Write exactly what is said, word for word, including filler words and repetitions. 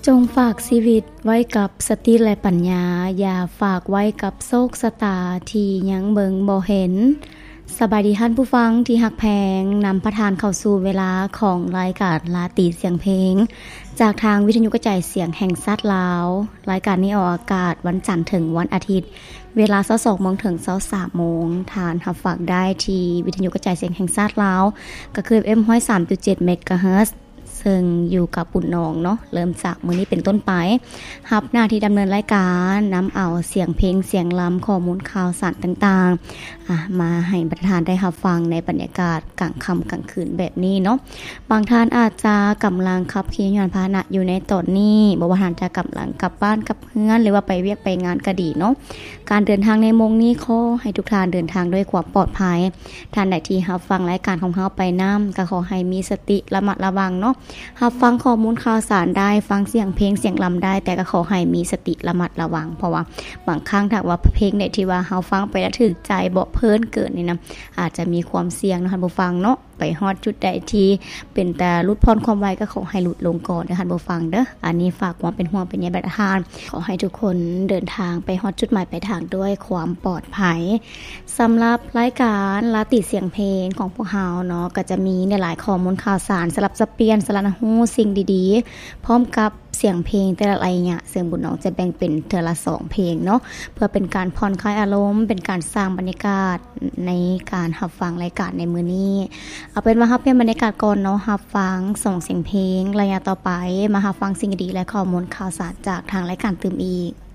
จงฝากชีวิตไว้กับสติและปัญญาอย่าฝากไว้กับโชคชะตาที่ยังเบิงบ่เห็นสบายดีท่านผู้ฟังที่หักแพงนำประทานเข้าสู่เวลาของรายการลาตีเสียงเพลงจากทางวิทยุกระจายเสียงแห่งชาติลาวรายการนี้ออกอากาศวันจันทร์ถึงวันอาทิตย์เวลา ยี่สิบสอง นถึง ยี่สิบสาม นทานรับฟังได้ที่วิทยุกระจายเสียงแห่งชาติลาวก็คือ เอฟ เอ็ม หนึ่งศูนย์สามจุดเจ็ด เมกะเฮิรตซ์ซึ่งอยู่กับปุ่นนองเนาะเริ่มจากมื้อนี้เป็นต้นไปรับหน้าที่ดำเนินรายการนำเอาเสียงเพลงเสียงลำข้อมูลข่าวสารต่างๆอ่ะมาให้ประธานได้รับฟังในบรรยากาศกลางค่ำกลางคืนแบบนี้เนาะบางท่านอาจจะกำลังขับขี่ยานพาหนะอยู่ในตอนนี้บ่ว่าท่านจะกำลังกลับบ้านกลับเฮือนหรือว่าไปเวียกไปงานก็ดีเนาะการเดินทางในโมงนี้ขอให้ทุกท่านเดินทางด้วยความปลอดภัยท่านใดที่รับฟังรายการของเฮาไปนำก็ขอให้มีสติระมัดระวังเนาะรับฟังข้อมูลข่าวสารได้ฟังเสียงเพลงเสียงลำได้แต่ก็ขอให้มีสติระมัดระวังเพราะว่าบางครั้งถ้าว่าเพลงใดที่ว่าเฮาฟังไปแล้วถึกใจบ่เพลินเกินนี่นะอาจจะมีความเสี่ยงนะคะผู้ฟังเนาะไปฮอดจุดใดที่เป็นแต่ลดพรความไวก็ขอให้หลุดลงก่อนนะคะผู้ฟังเด้ออันนี้ฝากความเป็นห่วงเป็นใยประทานขอให้ทุกคนเดินทางไปฮอดจุดหมายปลายทางด้วยความปลอดภัยสำหรับรายการลาติเสียงเพลงของพวกเฮาเนาะก็จะมีในหลายข้อมูลข่าวสารสลับสับเปลี่ยนสลับฮู้สิ่งดีๆพร้อมกับเสียงเพลงแต่ละอะไรเนี่ยซึ่งบุญน้องจะแบ่งเป็นเทอละสองเพลงเนาะเพื่อเป็นการผ่อนคลายอารมณ์เป็นการสร้างบรรยากาศในการรับฟังรายการในมื้อนี้เอาเป็นว่ารับเปลี่ยนบรรยากาศก่อนเนาะรับฟังส่งเสียงเพลงระยะต่อไปมารับฟังสิ่งดีและข้อมูลข่าวสารจากทางรายการตื่มอีก